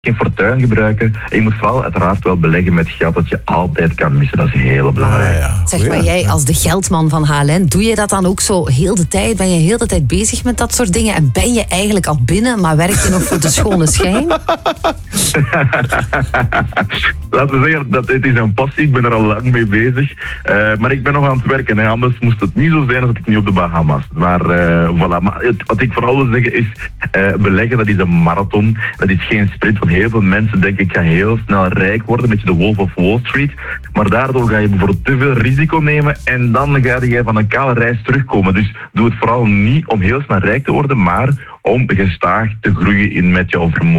geen fortuin gebruiken. En je moet vooral uiteraard wel beleggen met geld dat je altijd kan missen. Dat is heel belangrijk. Zeg maar, jij als de geldman van HLN, doe je dat dan ook zo heel de tijd? Ben je heel de tijd bezig met dat soort dingen? En ben je eigenlijk al binnen, maar werk je nog voor de schone schijn? Laten we zeggen, dat het is een passie. Ik ben er al lang mee bezig. Maar ik ben nog aan het werken. Hè. Anders moest het niet zo zijn als ik niet op de Bahamas. Maar voilà. Maar wat ik vooral wil zeggen is, beleggen, dat is een marathon. Dat is geen sprint. Van heel veel mensen denken, ik ga heel snel rijk worden. Een beetje de Wolf of Wall Street. Maar daardoor ga je bijvoorbeeld te veel risico nemen. En dan ga je van een kale reis terugkomen. Dus doe het vooral niet om heel snel rijk te worden, maar om gestaag te groeien met jouw vermogen.